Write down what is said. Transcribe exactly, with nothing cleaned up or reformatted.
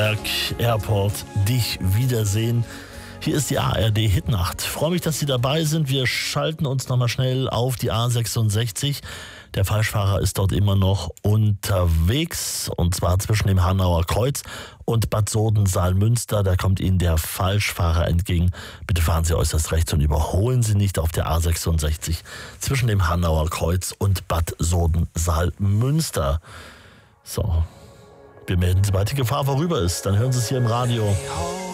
Airport, dich wiedersehen. Hier ist die A R D Hitnacht. Ich freue mich, dass Sie dabei sind. Wir schalten uns nochmal schnell auf die A sechsundsechzig. Der Falschfahrer ist dort immer noch unterwegs, und zwar zwischen dem Hanauer Kreuz und Bad Soden-Saalmünster. Da kommt Ihnen der Falschfahrer entgegen. Bitte fahren Sie äußerst rechts und überholen Sie nicht auf der A sechsundsechzig zwischen dem Hanauer Kreuz und Bad Soden-Saalmünster. So, wir melden, sobald die Gefahr vorüber ist. Dann hören Sie es hier im Radio.